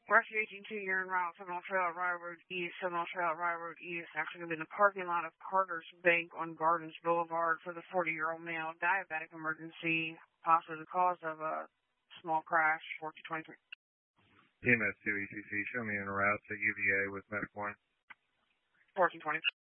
Rescue 18-2, you're en route, Seminole Trail, Rye Road East, Seminole Trail, Rye Road East. Actually going to be in the parking lot of Carter's Bank on Gardens Boulevard for the 40-year-old male. Diabetic emergency, possibly the cause of a small crash, 1423. EMS 2 ECC, show me en route to UVA with medical line. 1420.